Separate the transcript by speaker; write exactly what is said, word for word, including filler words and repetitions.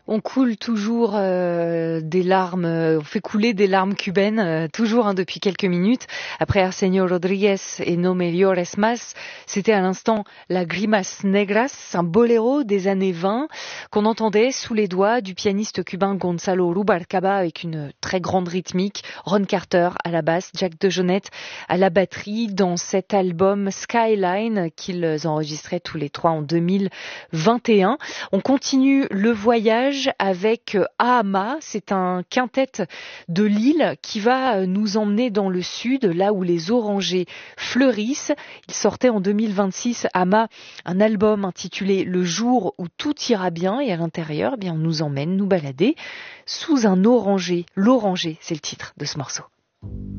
Speaker 1: On coule toujours euh, des larmes, euh, on fait couler des larmes cubaines, euh, toujours hein, depuis quelques minutes. Après Arsenio Rodriguez et No Me Llores Más, c'était à l'instant La Grimas Negras, un boléro des années vingt qu'on entendait sous les doigts du pianiste cubain Gonzalo Rubalcaba avec une très grande rythmique, Ron Carter à la basse, Jack DeJohnette à la batterie dans cet album Skyline qu'ils enregistraient tous les trois en deux mille vingt et un. On continue le voyage avec Ahama, c'est un quintet de Lille qui va nous emmener dans le sud, là où les orangers fleurissent. Il sortait en deux mille vingt-six, Ahama, un album intitulé Le jour où tout ira bien, et à l'intérieur, eh bien, on nous emmène nous balader sous un oranger. L'oranger, c'est le titre de ce morceau.